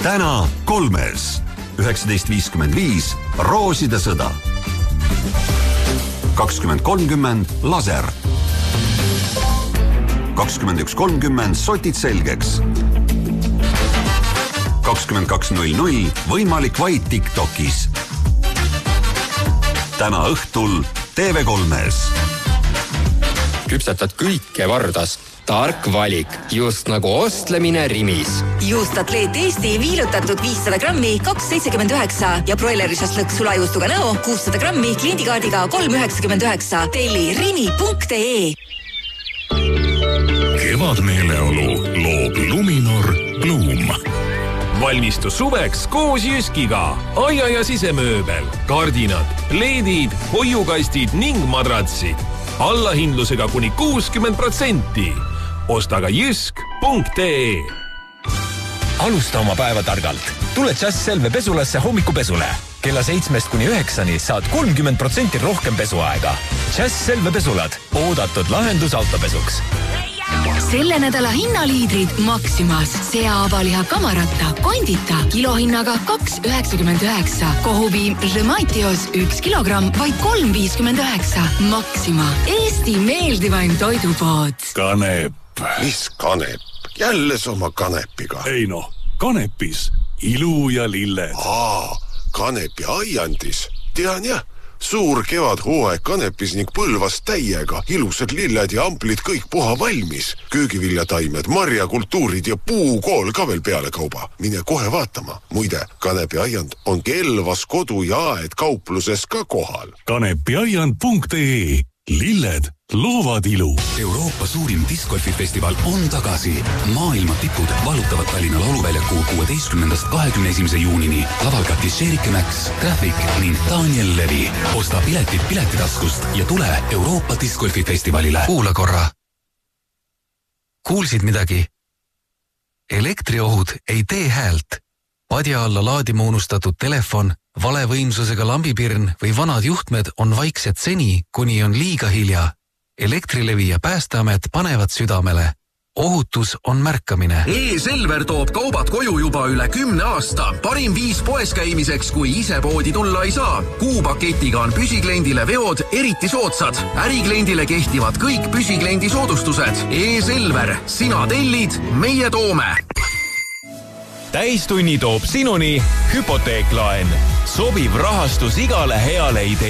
Täna 3. 19.55 Rooside sõda. 20.30 Laser. 21.30 Sotid selgeks. 22.00 Võimalik vaid TikTokis. Täna õhtul TV3-s. Küpsetad kõike vardas. Tark valik, just nagu ostlemine Rimis. Juustatleet Eesti viilutatud 500 grammi 2,79 ja broilerisast lõks sulajuustuga nõo 600 grammi kliendikaardiga 3,99. Telli rimi.ee. Kevadmeeleolu loob Luminor Bloom. Valmistu suveks koos Jyskiga. Aia ja sisemööbel, kardinad, leedid, hoiukastid ning madratsid. Allahindlusega kuni 60%. Osta ka jysk.ee. Alusta oma päeva targalt. Tule Just Selve pesulasse hommikupesule. Kella 7–9 saad 30% rohkem pesuaega. Just Selve pesulad. Oodatud lahendus autopesuks. Selle nädala hinnaliidrid Maximas. Sea-abaliha kamarata, kondita, kilohinnaga 2,99. Kohupiim Rematios 1 kilogramm, vaid 3,59. Maxima. Eesti meeldivaim toidupood. Kanep. Mis kanep? Jälle oma kanepiga. Ei no, kanepis. Ilu ja lilled. Kanepi aiandis. Tean jah. Suur kevadhooaeg kanepis ning Põlvas täiega. Ilusad lilled ja amplid kõik puha valmis. Köögiviljataimed, marjakultuurid ja puukool ka veel peale kauba. Mine kohe vaatama. Muide, kanepi aiand on Kelvas kodu ja aed kaupluses ka kohal. Kanepiaiand.ee. Lilled loovad ilu. Euroopa suurim discgolfifestival on tagasi. Maailma tipud valutavad Tallinna lauluväljaku 16.–21. juunini. Laval ka Kisherike Max, Traffic ning Daniel Levi. Osta piletid piletitaskust ja tule Euroopa discgolfifestivalile. Kuula korra. Kuulsid midagi? Elektriohud ei tee häält. Padja alla laadima unustatud telefon, valevõimsusega lambipirn või vanad juhtmed on vaiksed seni, kuni on liiga hilja. Elektrilevi ja Päästeamet panevad südamele. Ohutus on märkamine. E-Selver toob kaubad koju juba üle 10 aasta. Parim viis poes käimiseks, kui ise poodi tulla ei saa. Kuupaketiga on püsikliendile veod eriti soodsad. Ärikliendile kehtivad kõik püsikliendi soodustused. E-Selver, sina tellid, meie toome. Täistunni toob sinuni hüpoteeklaen. Sobiv rahastus igale heale idee.